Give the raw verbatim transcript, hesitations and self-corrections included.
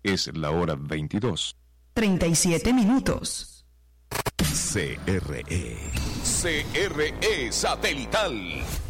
Es la hora veintidós. treinta y siete minutos. C R E. C R E Satelital.